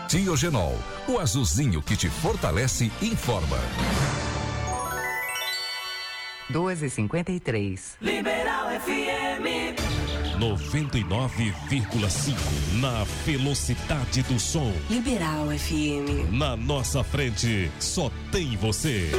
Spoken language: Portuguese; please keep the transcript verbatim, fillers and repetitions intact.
Tiogenol, o azulzinho que te fortalece, informa. doze e cinquenta e três. Liberal F M noventa e nove vírgula cinco, na velocidade do som. Liberal F M. Na nossa frente, só tem você.